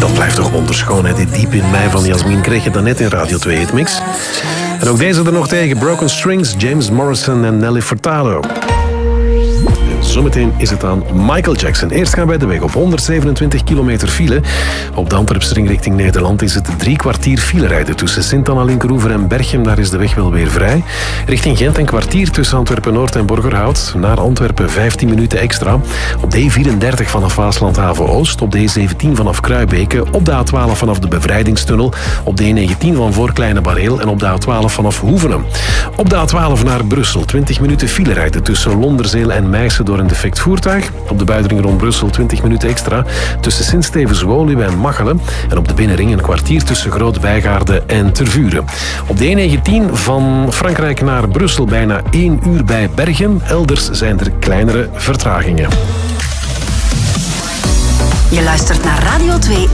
Dat blijft toch wonderschoon, hè? Dit Diep in Mei van Jasmin kreeg je dan net in Radio 2 Hitmix. En ook deze er nog tegen, Broken Strings, James Morrison en Nelly Furtado. Zometeen is het aan Michael Jackson. Eerst gaan wij de weg op 127 kilometer file. Op de Antwerpse ring richting Nederland is het 3 kwartier file rijden tussen Sint-Anna-Linkeroever en Berchem. Daar is de weg wel weer vrij. Richting Gent een kwartier tussen Antwerpen-Noord en Borgerhout. Naar Antwerpen 15 minuten extra. Op de E34 vanaf Waaslandhaven-Oost. Op de E17 vanaf Kruibeke. Op de A12 vanaf de Bevrijdingstunnel. Op de E19 van voor Kleine Bareel. En op de A12 vanaf Hoevenen. Op de A12 naar Brussel 20 minuten file rijden tussen Londerzeel en Meissen door een defect voertuig. Op de buitenring rond Brussel 20 minuten extra tussen Sint-Stevens-Woluwe en Machelen. En op de binnenring een kwartier tussen Groot-Wijgaarden en Tervuren. Op de E19 van Frankrijk naar Brussel bijna 1 uur bij Bergen. Elders zijn er kleinere vertragingen. Je luistert naar Radio 2